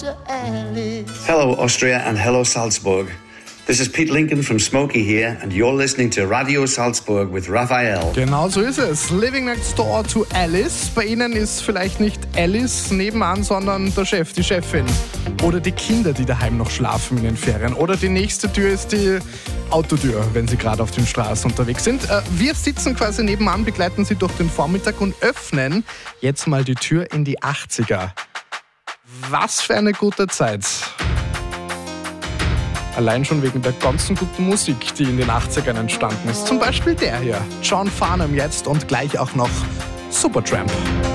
to Alice. Hello, Austria, and hello, Salzburg. This is Pete Lincoln from Smokey here, and you're listening to Radio Salzburg with Raphael. Genau so ist es. Living next door to Alice. Bei Ihnen ist vielleicht nicht Alice nebenan, sondern der Chef, die Chefin. Oder die Kinder, die daheim noch schlafen in den Ferien. Oder die nächste Tür ist die Autotür, wenn Sie gerade auf den Straßen unterwegs sind. Wir sitzen quasi nebenan, begleiten Sie durch den Vormittag und öffnen jetzt mal die Tür in die 80er. Was für eine gute Zeit. Allein schon wegen der ganzen guten Musik, die in den 80ern entstanden ist. Zum Beispiel der hier, John Farnham jetzt und gleich auch noch Supertramp.